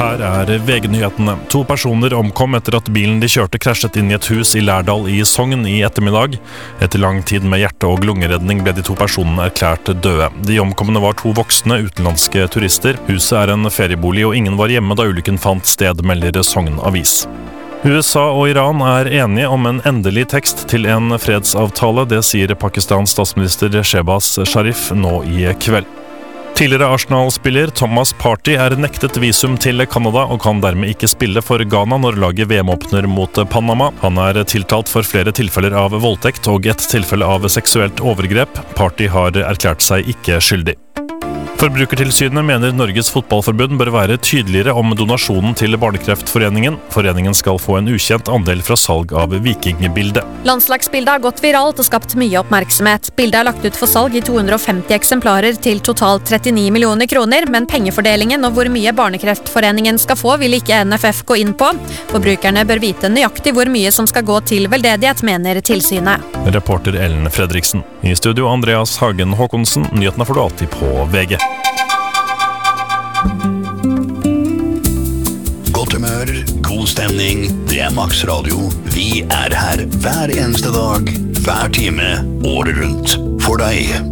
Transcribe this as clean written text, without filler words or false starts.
Her VG-nyhetene. 2 personer omkom etter at bilen de kjørte krasjet inn i et hus i Lærdal i Sogn i ettermiddag. Etter lang tid med hjerte- og lungeredning ble de 2 personene erklært døde. De omkomne var 2 voksne utenlandske turister. Huset en feriebolig, og ingen var hjemme da ulykken fant sted, melder Sogn Avis. USA og Iran enige om en endelig tekst til en fredsavtale. Det sier Pakistans statsminister Shehbaz Sharif nå i kveld. Tidligere Arsenal-spiller Thomas Partey nektet visum til Canada og kan dermed ikke spille for Ghana når laget VM-åpner mot Panama. Han tiltalt for flere tilfeller av voldtekt og et tilfelle av seksuelt overgrep. Partey har erklært seg ikke skyldig. Forbrukertilsynet mener Norges fotballforbund bør være tydeligere om donasjonen til Barnekreftforeningen. Foreningen skal få en ukjent andel fra salg av vikingbildet. Landslagsbildet har gått viralt og skapt mye oppmerksomhet. Bildet lagt ut for salg i 250 eksemplarer til totalt 39 millioner kroner, men pengefordelingen og hvor mye Barnekreftforeningen skal få vil ikke NFF gå inn på. Forbrukerne bør vite nøyaktig hvor mye som skal gå til veldedighet, mener tilsynet. Reporter Ellen Fredriksen. I studio Andreas Hagen Håkonsen. Nyhetene får du alltid på VG. Godt humør, god stemning, det Max Radio. Vi her hver eneste dag, hver time, året rundt. For deg.